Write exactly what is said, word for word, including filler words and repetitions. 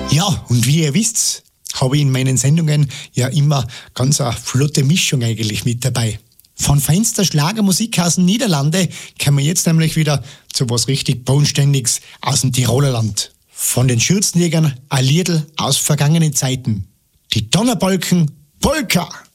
Ja, und wie ihr wisst, habe ich in meinen Sendungen ja immer ganz eine flotte Mischung eigentlich mit dabei. Von feinster Schlagermusik aus den Niederlande kommen wir jetzt nämlich wieder zu was richtig Bodenständiges aus dem Tiroler Land. Von den Schürzenjägern ein Liedl aus vergangenen Zeiten. Die Donnerbalken Polka.